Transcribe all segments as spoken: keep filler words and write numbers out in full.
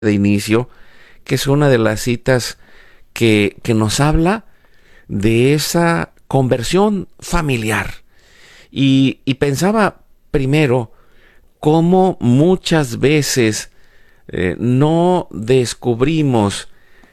de inicio, que es una de las citas que, que nos habla de esa conversión familiar. Y, y pensaba primero cómo muchas veces eh, no descubrimos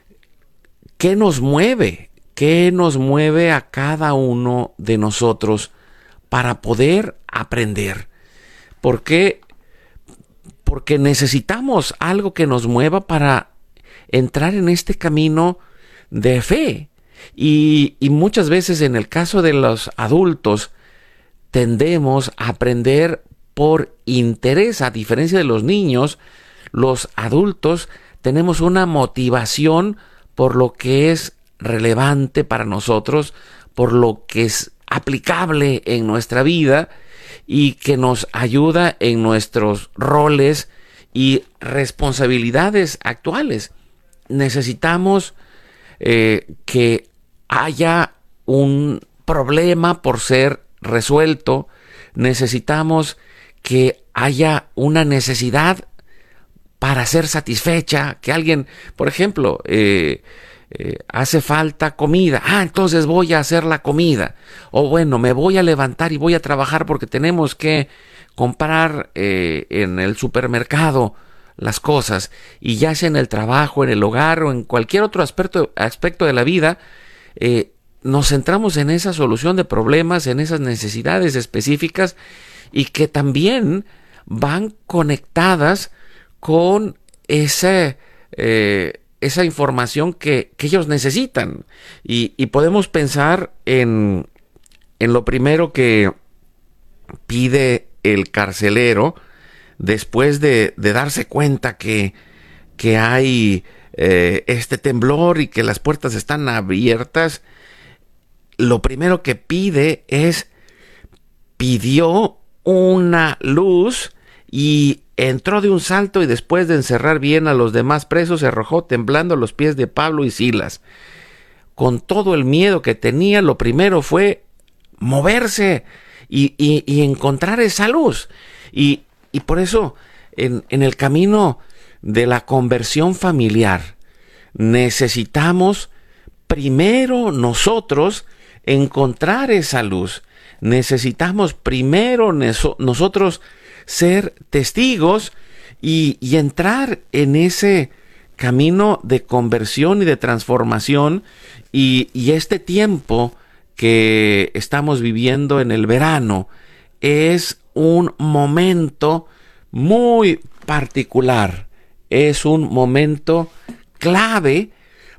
qué nos mueve, qué nos mueve a cada uno de nosotros para poder aprender. ¿Por qué? Porque necesitamos algo que nos mueva para entrar en este camino de fe. Y, y muchas veces en el caso de los adultos tendemos a aprender por interés. A diferencia de los niños, los adultos tenemos una motivación por lo que es relevante para nosotros, por lo que es aplicable en nuestra vida y que nos ayuda en nuestros roles y responsabilidades actuales. Necesitamos eh, que haya un problema por ser resuelto. Necesitamos que haya una necesidad para ser satisfecha, que alguien, por ejemplo, eh, eh, hace falta comida, ah, entonces voy a hacer la comida, o bueno, me voy a levantar y voy a trabajar porque tenemos que comprar eh, en el supermercado las cosas, y ya sea en el trabajo, en el hogar o en cualquier otro aspecto, aspecto de la vida, eh, nos centramos en esa solución de problemas, en esas necesidades específicas y que también van conectadas con ese, eh, esa información que, que ellos necesitan. Y, y podemos pensar en, en lo primero que pide el carcelero después de, de darse cuenta que, que hay eh, este temblor y que las puertas están abiertas. Lo primero que pide es, pidió una luz y entró de un salto, y después de encerrar bien a los demás presos, se arrojó temblando a los pies de Pablo y Silas. Con todo el miedo que tenía, lo primero fue moverse y, y, y encontrar esa luz. Y, y por eso, en, en el camino de la conversión familiar, necesitamos primero nosotros encontrar esa luz. Necesitamos primero neso- nosotros ser testigos y, y entrar en ese camino de conversión y de transformación. Y, y este tiempo que estamos viviendo en el verano es un momento muy particular, es un momento clave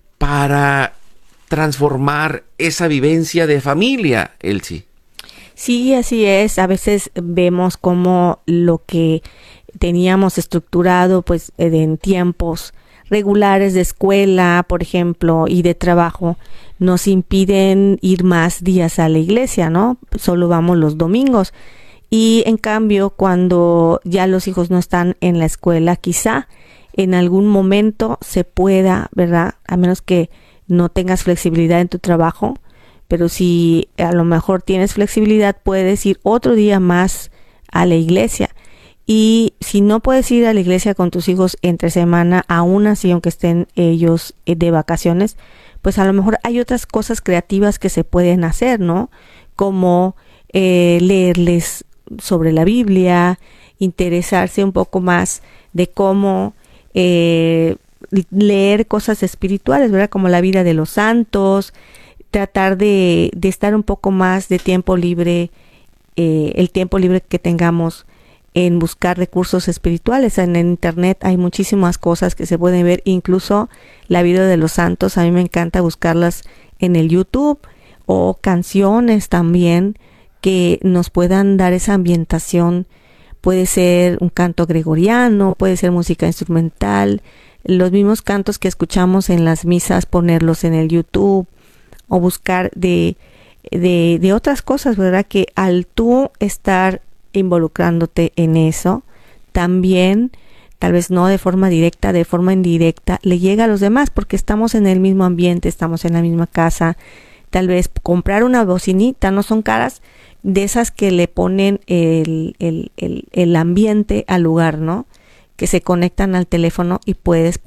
para transformar esa vivencia de familia, Elsie. Sí, así es. A veces vemos como lo que teníamos estructurado pues en tiempos regulares de escuela, por ejemplo, y de trabajo, nos impiden ir más días a la iglesia, ¿no? Solo vamos los domingos. Y en cambio, cuando ya los hijos no están en la escuela, quizá en algún momento se pueda, ¿verdad? A menos que no tengas flexibilidad en tu trabajo, pero si a lo mejor tienes flexibilidad, puedes ir otro día más a la iglesia. Y si no puedes ir a la iglesia con tus hijos entre semana, aún así, aunque estén ellos de vacaciones, pues a lo mejor hay otras cosas creativas que se pueden hacer, ¿no? Como eh, leerles sobre la Biblia, interesarse un poco más de cómo eh, leer cosas espirituales, ¿verdad? Como la vida de los santos, tratar de, de estar un poco más de tiempo libre, eh, el tiempo libre que tengamos en buscar recursos espirituales. En el internet hay muchísimas cosas que se pueden ver, incluso la vida de los santos. A mí me encanta buscarlas en el YouTube, o canciones también que nos puedan dar esa ambientación. Puede ser un canto gregoriano, puede ser música instrumental, los mismos cantos que escuchamos en las misas, ponerlos en el YouTube, o buscar de, de, de otras cosas, ¿verdad? Que al tú estar involucrándote en eso, también, tal vez no de forma directa, de forma indirecta, le llega a los demás, porque estamos en el mismo ambiente, estamos en la misma casa. Tal vez comprar una bocinita, no son caras, de esas que le ponen el, el, el, el ambiente al lugar, ¿no? que se conectan al teléfono y puedes